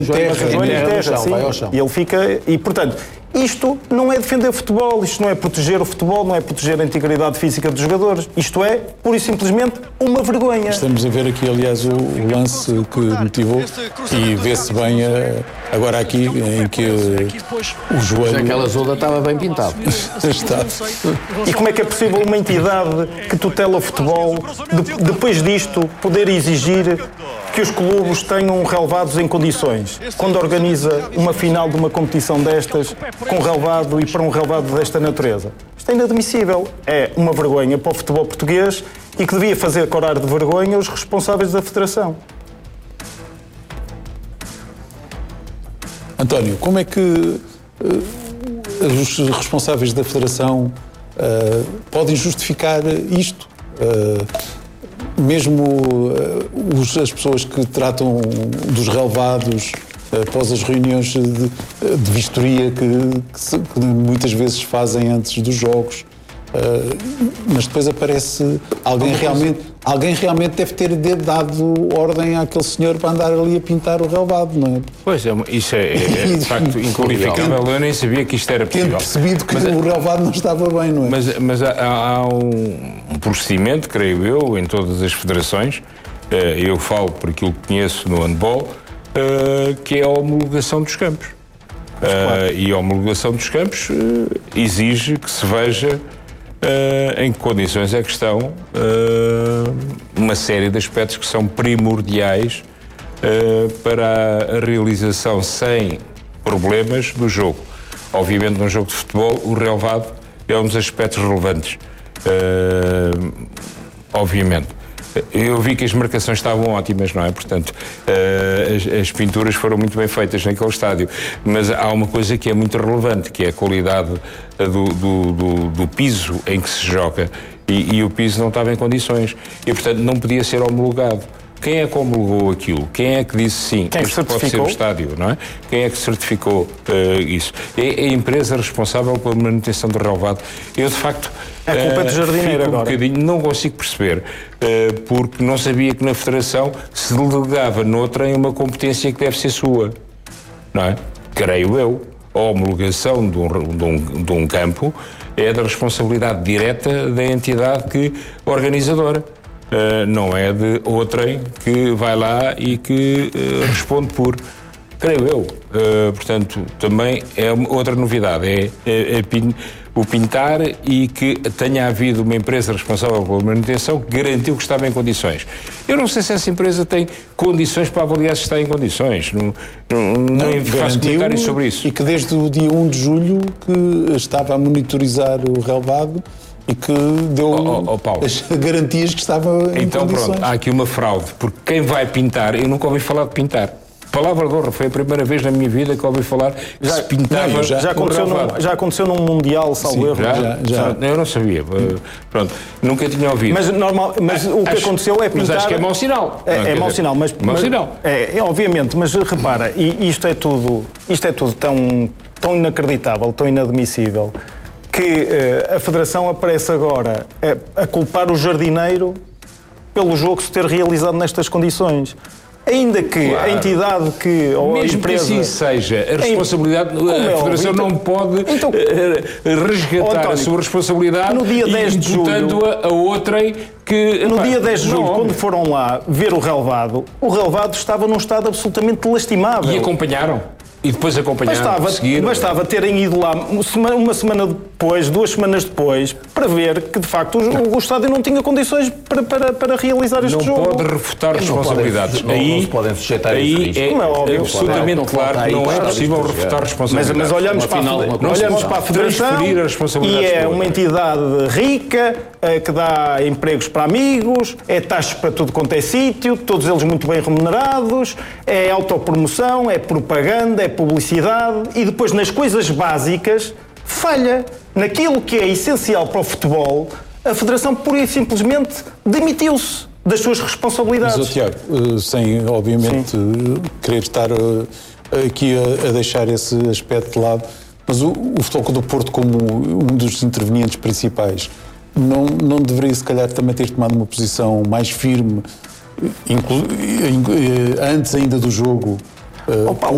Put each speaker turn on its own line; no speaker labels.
E ele fica... E, portanto, isto não é defender o futebol, isto não é proteger o futebol, não é proteger a integridade física dos jogadores. Isto é, pura e simplesmente, uma vergonha.
Estamos a ver aqui, aliás, o lance que motivou e vê-se bem agora aqui em que o joelho...
Aquela zona estava bem pintada.
Está.
E como é que é possível uma entidade que tutela o futebol, depois disto, poder exigir que os clubes tenham relevados em condições, quando organiza uma final de uma competição destas, com relevado e para um relevado desta natureza? Isto é inadmissível. É uma vergonha para o futebol português e que devia fazer corar de vergonha os responsáveis da Federação.
António, como é que os responsáveis da Federação podem justificar isto? Mesmo as pessoas que tratam dos relevados após as reuniões de vistoria que muitas vezes fazem antes dos jogos, mas depois aparece alguém realmente deve ter dado ordem àquele senhor para andar ali a pintar o relevado, não é?
Pois, isso é de facto inqualificável. Eu nem sabia que isto era possível.
Tendo percebido que o relevado não estava bem, não é?
Mas há um procedimento, creio eu, em todas as federações, eu falo por aquilo que conheço no handball, que é a homologação dos campos. E a homologação dos campos exige que se veja em que condições é que estão uma série de aspectos que são primordiais para a realização sem problemas do jogo. Obviamente, num jogo de futebol, o relevado é um dos aspectos relevantes. Obviamente. Eu vi que as marcações estavam ótimas, não é? Portanto, as pinturas foram muito bem feitas naquele estádio. Mas há uma coisa que é muito relevante, que é a qualidade do piso em que se joga. E o piso não estava em condições. E, portanto, não podia ser homologado. Quem é que homologou aquilo? Quem é que disse sim?
Quem
isto pode ser o estádio, não é? Quem é que certificou isso? É a empresa responsável pela manutenção do relevado. Eu, de facto,
a culpa é do jardineiro agora.
Não consigo perceber, porque não sabia que na Federação se delegava noutra em uma competência que deve ser sua, não é? Creio eu. A homologação de um campo é da responsabilidade direta da entidade organizadora. Não é de outrem que vai lá e que responde por, creio eu. Portanto, também é outra novidade, o pintar e que tenha havido uma empresa responsável pela manutenção que garantiu que estava em condições. Eu não sei se essa empresa tem condições para avaliar se está em condições. Não faço comentários sobre isso.
E que desde o dia 1 de julho que estava a monitorizar o relevado e que deu as garantias que estava em
então,
condições.
Pronto, há aqui uma fraude, porque quem vai pintar, eu nunca ouvi falar de pintar. Palavra de honra, foi a primeira vez na minha vida que ouvi falar que se pintava.
Já aconteceu num Mundial, salvo erro.
Já. Eu não sabia. Pronto, nunca tinha ouvido.
Mas o que aconteceu é pintar.
Mas acho que é mau sinal.
É mau sinal, mas.
Mau sinal.
Obviamente, mas repara, isto é tudo tão inacreditável, tão inadmissível, que a Federação aparece agora a culpar o jardineiro pelo jogo se ter realizado nestas condições. Ainda que a entidade ou a
empresa...
Mesmo que
assim seja, a responsabilidade... A Federação não pode resgatar a sua responsabilidade
no dia 10 de julho,
imputando-a a outrem que...
No dia 10 de julho, quando foram lá ver o relevado estava num estado absolutamente lastimável.
E acompanharam? E depois acompanharam,
bastava terem ido lá uma semana depois, 2 semanas depois, para ver que, de facto, o estádio não tinha condições para realizar este jogo.
Não pode refutar responsabilidades.
Não se podem sujeitar a isso.
É absolutamente claro que não é possível refutar responsabilidades.
Mas olhamos para a Federação e é uma entidade rica, que dá empregos para amigos, é taxas para tudo quanto é sítio, todos eles muito bem remunerados, é autopromoção, é propaganda, é publicidade, e depois nas coisas básicas falha. Naquilo que é essencial para o futebol, a Federação pura e simplesmente demitiu-se das suas responsabilidades.
Mas, Tiago, sem obviamente querer estar aqui a deixar esse aspecto de lado, mas o Futebol Clube do Porto, como um dos intervenientes principais, não deveria se calhar também ter tomado uma posição mais firme antes ainda do jogo